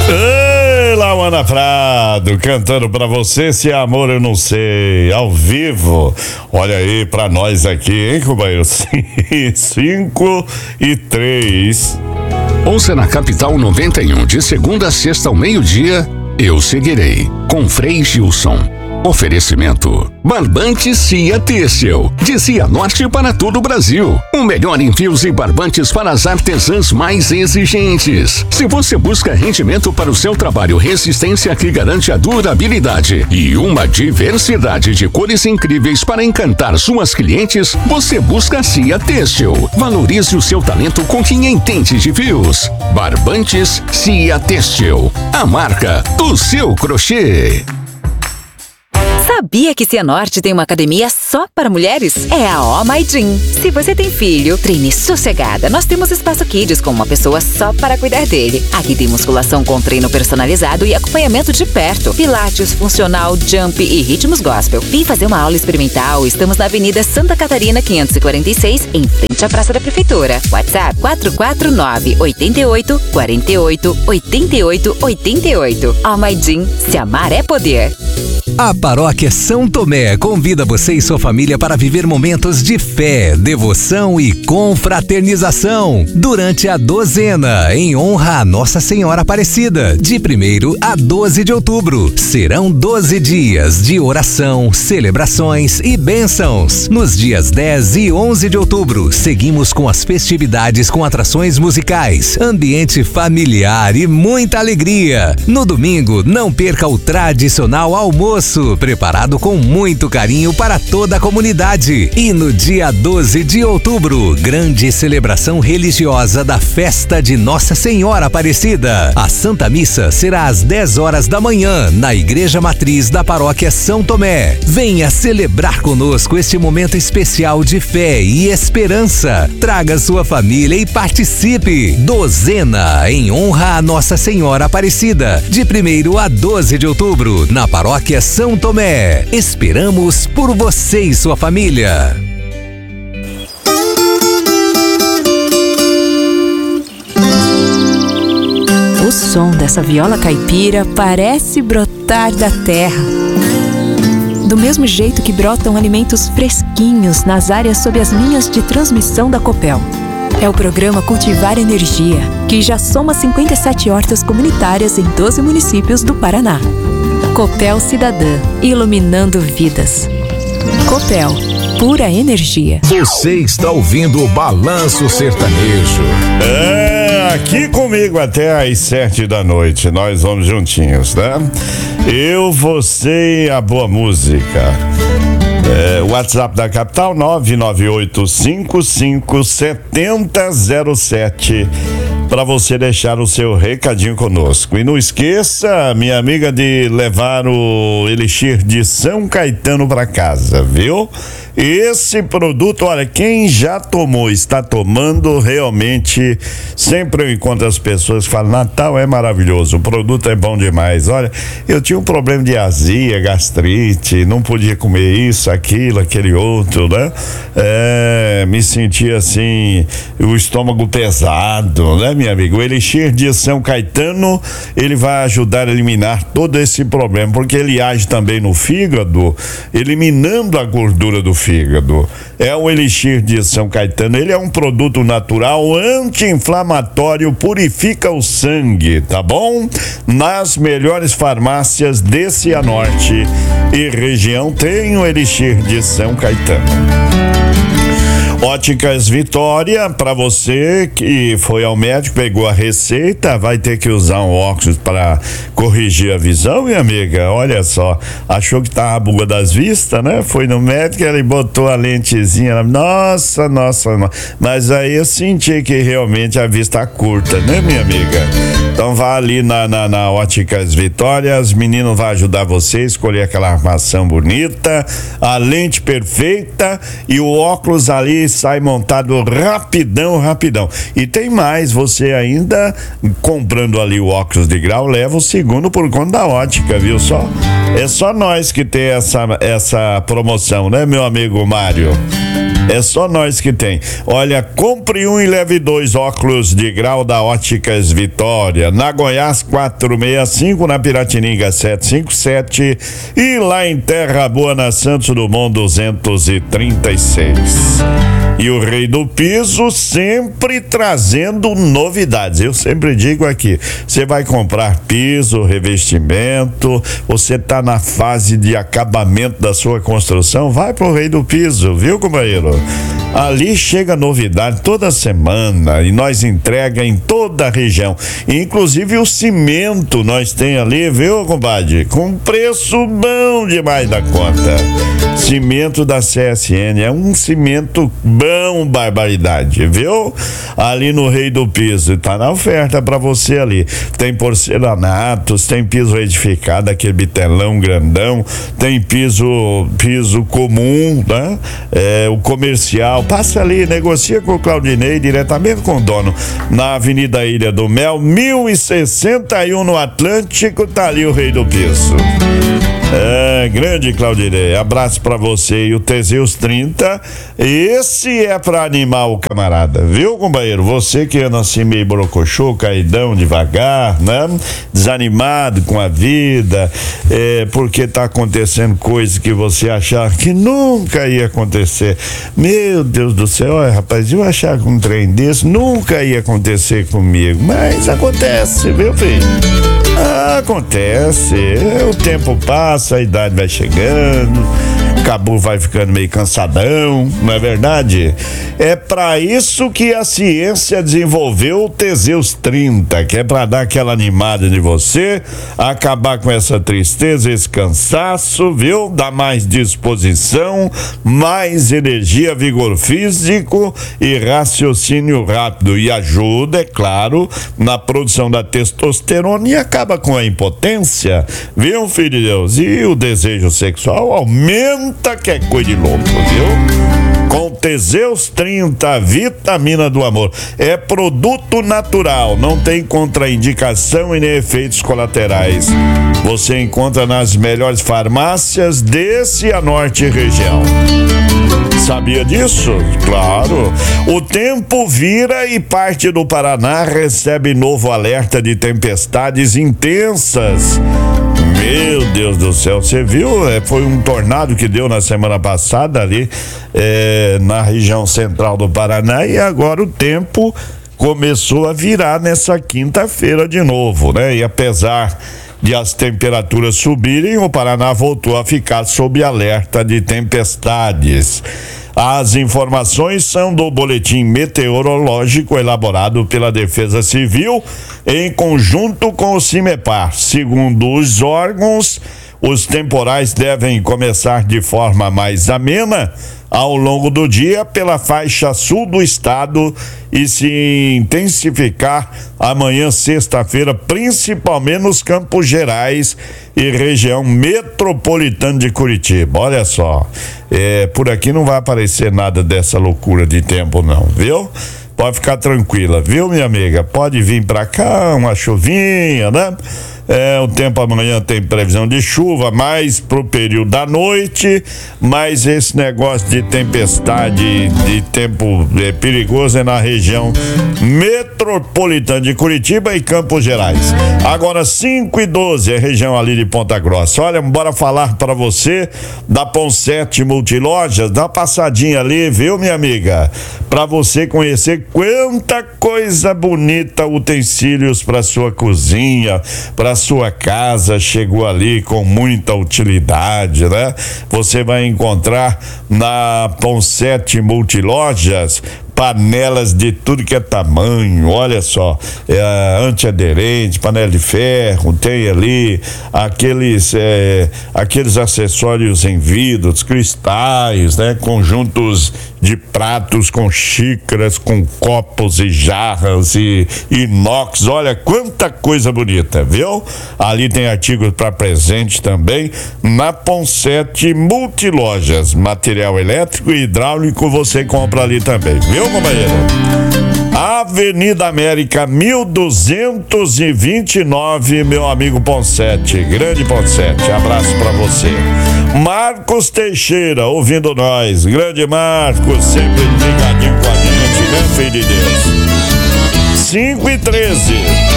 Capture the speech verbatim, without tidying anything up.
Ei, Lauana Prado, cantando pra você, se é amor eu não sei, ao vivo. Olha aí pra nós aqui, hein, companheiro? Cinco e três. Ouça na Capital noventa e um, de segunda a sexta ao meio-dia, Eu Seguirei, com Frei Gilson. Oferecimento: Barbantes Cia Têxtil, de Cianorte para todo o Brasil. O melhor em fios e barbantes para as artesãs mais exigentes. Se você busca rendimento para o seu trabalho, resistência que garante a durabilidade e uma diversidade de cores incríveis para encantar suas clientes, você busca Cia Têxtil. Valorize o seu talento com quem entende de fios. Barbantes Cia Têxtil, a marca do seu crochê. Sabia que Cianorte tem uma academia só para mulheres? É a Oh My Gym. Se você tem filho, treine sossegada. Nós temos espaço kids com uma pessoa só para cuidar dele. Aqui tem musculação com treino personalizado e acompanhamento de perto. Pilates, funcional, jump e ritmos gospel. Vem fazer uma aula experimental. Estamos na Avenida Santa Catarina, quinhentos e quarenta e seis, em frente à Praça da Prefeitura. WhatsApp quatro quatro nove, oito oito, quatro oito, oito oito oito oito. Oh My Gym. Se amar é poder. A Paróquia São Tomé convida você e sua família para viver momentos de fé, devoção e confraternização durante a dozena, em honra a Nossa Senhora Aparecida, de primeiro a doze de outubro. Serão doze dias de oração, celebrações e bênçãos. Nos dias dez e onze de outubro, seguimos com as festividades com atrações musicais, ambiente familiar e muita alegria. No domingo, não perca o tradicional almoço, preparado com muito carinho para toda a comunidade. E no dia doze de outubro, grande celebração religiosa da festa de Nossa Senhora Aparecida. A Santa Missa será às dez horas da manhã, na Igreja Matriz da Paróquia São Tomé. Venha celebrar conosco este momento especial de fé e esperança. Traga sua família e participe. Dozena, em honra a Nossa Senhora Aparecida, de primeiro a doze de outubro, na Paróquia São Tomé. Esperamos por você e sua família. O som dessa viola caipira parece brotar da terra. Do mesmo jeito que brotam alimentos fresquinhos nas áreas sob as linhas de transmissão da Copel. É o programa Cultivar Energia, que já soma cinquenta e sete hortas comunitárias em doze municípios do Paraná. Copel Cidadã, iluminando vidas. Copel, pura energia. Você está ouvindo o Balanço Sertanejo. É, aqui comigo até às sete da noite. Nós vamos juntinhos, né? Eu, você e a boa música. É, WhatsApp da Capital nove nove oito cinco cinco sete zero zero sete, para você deixar o seu recadinho conosco. E não esqueça, minha amiga, de levar o Elixir de São Caetano para casa, viu? Esse produto, olha, quem já tomou, está tomando, realmente, sempre eu encontro as pessoas que falam, Natal é maravilhoso, o produto é bom demais. Olha, eu tinha um problema de azia, gastrite, não podia comer isso, aquilo, aquele outro, né? É, me sentia assim, o estômago pesado, né, minha amiga? O Elixir de São Caetano, ele vai ajudar a eliminar todo esse problema, porque ele age também no fígado, eliminando a gordura do fígado. Fígado. É o Elixir de São Caetano. Ele é um produto natural, anti-inflamatório, purifica o sangue, tá bom? Nas melhores farmácias de Cianorte e região tem o Elixir de São Caetano. Óticas Vitória, para você que foi ao médico, pegou a receita, vai ter que usar um óculos para corrigir a visão, minha amiga. Olha só, achou que tava a buga das vistas, né? Foi no médico, ele botou a lentezinha, nossa, nossa, nossa. Mas aí eu senti que realmente a vista curta, né, minha amiga? Então vá ali na, na, na Óticas Vitória, as meninas vão ajudar você a escolher aquela armação bonita, a lente perfeita e o óculos ali sai montado rapidão, rapidão. E tem mais, você ainda comprando ali o óculos de grau, leva o segundo por conta da ótica, viu só? É só nós que tem essa, essa promoção, né, meu amigo Mário? É só nós que tem. Olha, compre um e leve dois óculos de grau da Óticas Vitória. Na Goiás quatrocentos e sessenta e cinco, na Piratininga setecentos e cinquenta e sete e lá em Terra Boa, na Santos Dumont duzentos e trinta e seis. E o Rei do Piso sempre trazendo novidades. Eu sempre digo aqui, você vai comprar piso, revestimento, você tá na fase de acabamento da sua construção, vai pro Rei do Piso, viu, companheiro? Ali chega novidade toda semana e nós entrega em toda a região. Inclusive o cimento nós tem ali, viu, compadre? Com preço bom demais da conta. Cimento da C S N, é um cimento bom, barbaridade, viu? Ali no Rei do Piso, tá na oferta pra você ali. Tem porcelanatos, tem piso edificado, aquele bitelão grandão, tem piso, piso comum, né? É, o comercial, passa ali, negocia com o Claudinei, diretamente com o dono, na Avenida Ilha do Mel, mil e sessenta e um no Atlântico, tá ali o Rei do Piso. É, grande Claudinei, abraço pra você. E o Teseus trinta, esse é pra animar o camarada, viu, companheiro? Você que anda assim meio brocochô, caidão, devagar, né? Desanimado com a vida, é, porque tá acontecendo coisas que você achava que nunca ia acontecer. Meu Deus do céu, olha, rapaz, eu achava que um trem desse nunca ia acontecer comigo, mas acontece, viu, filho? Ah, acontece, o tempo passa, a idade vai chegando, o cabo vai ficando meio cansadão, não é verdade? É para isso que a ciência desenvolveu o Teseus trinta, que é para dar aquela animada de você, acabar com essa tristeza, esse cansaço, viu? Dar mais disposição, mais energia, vigor físico e raciocínio rápido, e ajuda, é claro, na produção da testosterona e acaba com a impotência, viu, filho de Deus? E o desejo sexual aumenta, que é coisa de louco, viu? Com Teseus trinta, vitamina do amor. É produto natural, não tem contraindicação e nem efeitos colaterais. Você encontra nas melhores farmácias de Cianorte região. Sabia disso? Claro. O tempo vira e parte do Paraná recebe novo alerta de tempestades intensas. Meu Deus do céu, você viu? É, foi um tornado que deu na semana passada ali é, na região central do Paraná, e agora o tempo começou a virar nessa quinta-feira de novo, né? E apesar de as temperaturas subirem, o Paraná voltou a ficar sob alerta de tempestades. As informações são do boletim meteorológico elaborado pela Defesa Civil em conjunto com o CIMEPAR. Segundo os órgãos, os temporais devem começar de forma mais amena ao longo do dia pela faixa sul do estado e se intensificar amanhã, sexta-feira, principalmente nos Campos Gerais e região metropolitana de Curitiba. Olha só, é, por aqui não vai aparecer nada dessa loucura de tempo não, viu? Pode ficar tranquila, viu, minha amiga? Pode vir pra cá, uma chuvinha, né? É, o tempo amanhã tem previsão de chuva, mais pro período da noite, mas esse negócio de tempestade, de tempo é, perigoso é na região metropolitana de Curitiba e Campos Gerais. Agora cinco e doze, é região ali de Ponta Grossa. Olha, bora falar para você da Ponsete Multilojas, dá uma passadinha ali, viu, minha amiga? Para você conhecer quanta coisa bonita, utensílios para sua cozinha, para sua casa, chegou ali com muita utilidade, né? Você vai encontrar na Ponsete Multilojas panelas de tudo que é tamanho, olha só, é, antiaderente, panela de ferro, tem ali aqueles é, aqueles acessórios em vidros, cristais, né? Conjuntos de pratos com xícaras, com copos e jarras e inox, olha quanta coisa bonita, viu? Ali tem artigos para presente também na Ponsete Multilojas, material elétrico e hidráulico você compra ali também, viu, companheiro? Avenida América mil duzentos e vinte e nove, meu amigo Ponsete, grande Ponsete, abraço pra você. Marcos Teixeira, ouvindo nós, grande Marcos, sempre ligadinho com a gente, né, filho de Deus? cinco e treze.